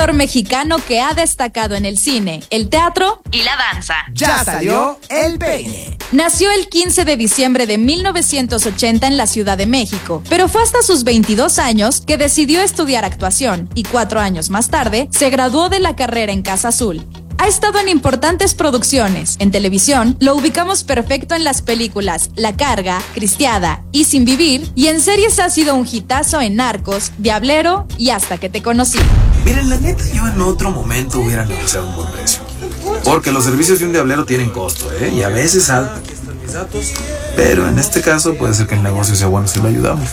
actor mexicano que ha destacado en el cine, el teatro y la danza. Ya salió El Peine. Nació el 15 de diciembre de 1980 en la Ciudad de México, pero fue hasta sus 22 años que decidió estudiar actuación y 4 años más tarde se graduó de la carrera en Casa Azul. Ha estado en importantes producciones. En televisión, lo ubicamos perfecto en las películas La Carga, Cristiada y Sin Vivir, y en series ha sido un hitazo en Narcos, Diablero y Hasta que te conocí. Miren, la neta, yo en otro momento hubiera negociado un buen precio. Porque los servicios de un diablero tienen costo, y a veces alto. Pero en este caso puede ser que el negocio sea bueno si lo ayudamos.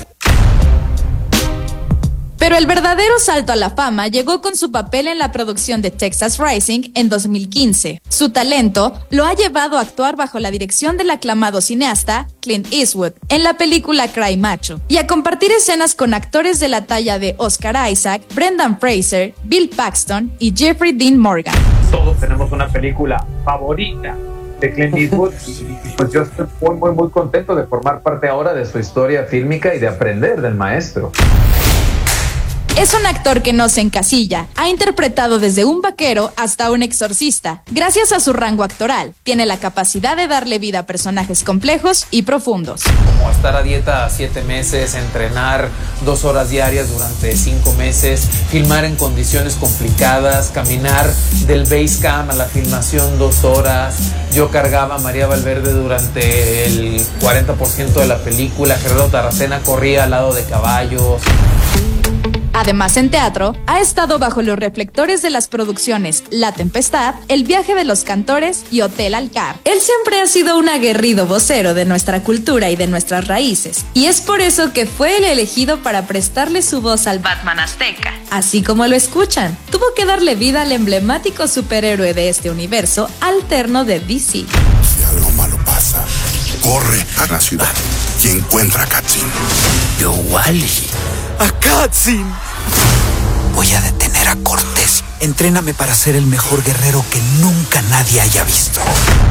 Pero el verdadero salto a la fama llegó con su papel en la producción de Texas Rising en 2015. Su talento lo ha llevado a actuar bajo la dirección del aclamado cineasta Clint Eastwood en la película Cry Macho y a compartir escenas con actores de la talla de Oscar Isaac, Brendan Fraser, Bill Paxton y Jeffrey Dean Morgan. Todos tenemos una película favorita de Clint Eastwood. Pues yo estoy muy contento de formar parte ahora de su historia fílmica y de aprender del maestro. Es un actor que no se encasilla. Ha interpretado desde un vaquero hasta un exorcista. Gracias a su rango actoral, tiene la capacidad de darle vida a personajes complejos y profundos. Como estar a dieta 7 meses, entrenar 2 horas diarias durante 5 meses, filmar en condiciones complicadas, caminar del base cam a la filmación 2 horas. Yo cargaba a María Valverde durante el 40% de la película. Gerardo Taracena corría al lado de caballos. Además, en teatro, ha estado bajo los reflectores de las producciones La Tempestad, El Viaje de los Cantores y Hotel Alcar. Él siempre ha sido un aguerrido vocero de nuestra cultura y de nuestras raíces, y es por eso que fue el elegido para prestarle su voz al Batman azteca. Así como lo escuchan, tuvo que darle vida al emblemático superhéroe de este universo alterno de DC. Si algo malo pasa, corre a la ciudad y encuentra a Katsin. Yo, Wally. ¡A Katsin! Voy a detener a Cortés. Entréname para ser el mejor guerrero que nunca nadie haya visto.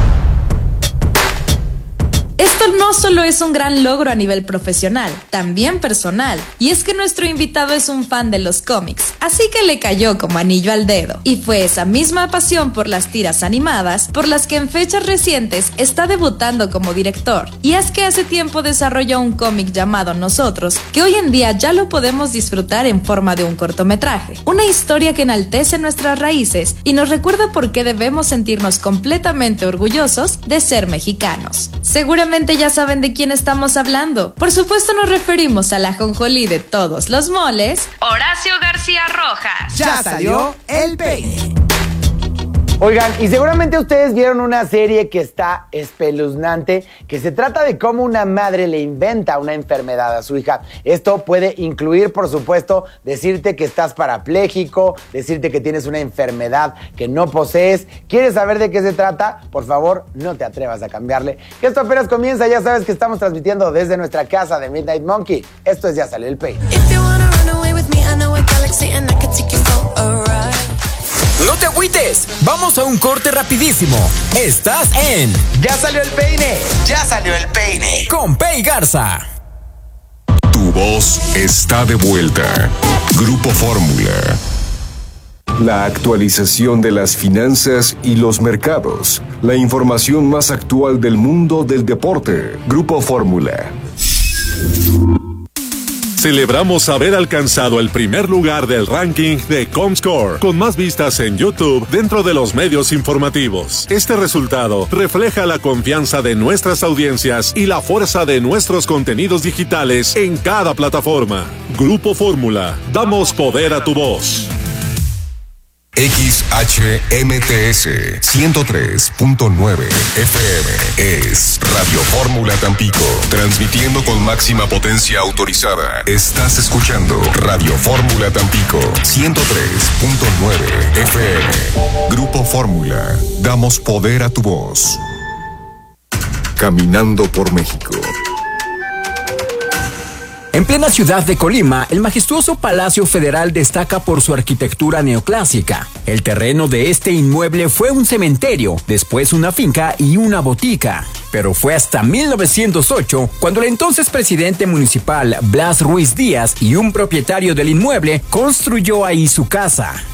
Esto no solo es un gran logro a nivel profesional, también personal. Y es que nuestro invitado es un fan de los cómics, así que le cayó como anillo al dedo. Y fue esa misma pasión por las tiras animadas por las que en fechas recientes está debutando como director. Y es que hace tiempo desarrolló un cómic llamado Nosotros, que hoy en día ya lo podemos disfrutar en forma de un cortometraje. Una historia que enaltece nuestras raíces y nos recuerda por qué debemos sentirnos completamente orgullosos de ser mexicanos. Seguramente ya saben de quién estamos hablando. Por supuesto nos referimos a la ajonjolí de todos los moles, Horacio García Rojas. Ya salió El Peine. Oigan, y seguramente ustedes vieron una serie que está espeluznante, que se trata de cómo una madre le inventa una enfermedad a su hija. Esto puede incluir, por supuesto, decirte que estás parapléjico, decirte que tienes una enfermedad que no posees. ¿Quieres saber de qué se trata? Por favor, no te atrevas a cambiarle. Que esto apenas comienza, ya sabes que estamos transmitiendo desde nuestra casa de Midnight Monkey. Esto es Ya Salió El Peine. ¡No te agüites! Vamos a un corte rapidísimo. Estás en Ya Salió El Peine. Ya Salió El Peine. Con Pei Garza. Tu voz está de vuelta. Grupo Fórmula. La actualización de las finanzas y los mercados. La información más actual del mundo del deporte. Grupo Fórmula. Celebramos haber alcanzado el primer lugar del ranking de Comscore, con más vistas en YouTube dentro de los medios informativos. Este resultado refleja la confianza de nuestras audiencias y la fuerza de nuestros contenidos digitales en cada plataforma. Grupo Fórmula, damos poder a tu voz. XHMTS 103.9 FM es Radio Fórmula Tampico, transmitiendo con máxima potencia autorizada. Estás escuchando Radio Fórmula Tampico 103.9 FM. Grupo Fórmula, damos poder a tu voz. Caminando por México. En plena ciudad de Colima, el majestuoso Palacio Federal destaca por su arquitectura neoclásica. El terreno de este inmueble fue un cementerio, después una finca y una botica. Pero fue hasta 1908 cuando el entonces presidente municipal Blas Ruiz Díaz y un propietario del inmueble construyó ahí su casa.